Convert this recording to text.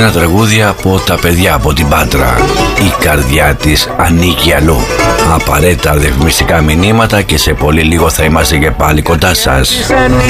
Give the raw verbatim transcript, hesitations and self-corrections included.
Ένα τραγούδι από τα παιδιά από την Πάτρα. Η καρδιά της ανήκει αλλού. Απαραίτητα διαφημιστικά μηνύματα και σε πολύ λίγο θα είμαστε και πάλι κοντά σας.